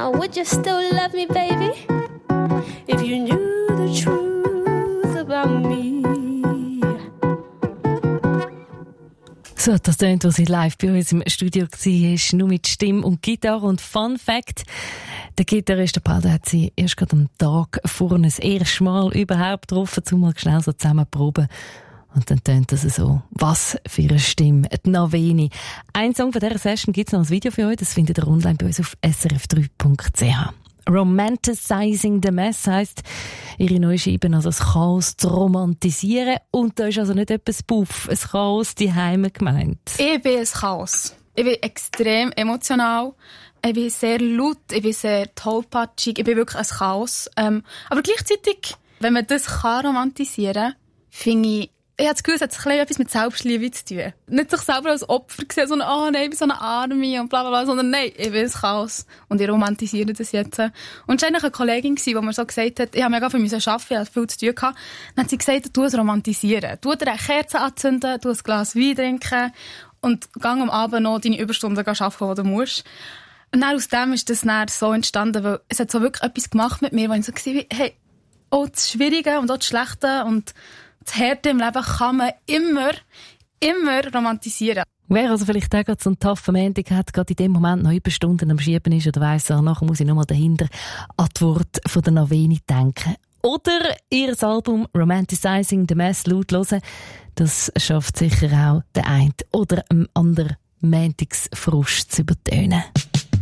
now, would you still love me, baby? If you knew the truth about me. So, das tönt, als sie live bei uns im Studio war, nur mit Stimme und Gitarre. Und Fun Fact, der Gitarrist, der Paul, der hat sie erst gerade am Tag vorne das erste Mal überhaupt getroffen, zumal schnell so zusammen proben. Und dann tönt das so. Was für eine Stimme. Die Naveni. Ein Song von dieser Session gibt es noch als Video für euch. Das findet ihr online bei uns auf srf3.ch. Romanticizing the Mess heisst, ihre neue Scheibe, also das Chaos zu romantisieren. Und da ist also nicht etwas Puff, ein Chaos die Heime gemeint. Ich bin ein Chaos. Ich bin extrem emotional. Ich bin sehr laut, ich bin sehr tollpatschig. Ich bin wirklich ein Chaos. Aber gleichzeitig, wenn man das romantisieren kann, finde ich habe das Gefühl, es hat etwas mit Selbstliebe zu tun. Nicht sich selber als Opfer sehen, sondern, oh nein, ich bin so eine Arme und bla bla bla, sondern nein, ich bin ein Chaos und ich romantisiere das jetzt. Und es war eigentlich eine Kollegin, die mir so gesagt hat, ich habe mega viel arbeiten, ich hatte viel zu tun gehabt. Dann hat sie gesagt, du es romantisieren. Du dir eine Kerze anzünden, du ein Glas Wein trinken und gang am Abend noch deine Überstunden arbeiten, die du musst. Und dann aus dem ist das dann so entstanden, weil es hat so wirklich etwas gemacht mit mir, wo ich so war, hey, auch das Schwierige und auch das Schlechte und das Härte im Leben kann man immer romantisieren. Wer also vielleicht auch gerade so einen taffen Montag hat, gerade in dem Moment noch Überstunden am Schieben ist oder weiss, nachher muss ich nochmal dahinter an die Worte von der Naveni denken. Oder ihr Album Romanticizing the Mess laut hören, das schafft sicher auch der eine oder andere Montagsfrust zu übertönen.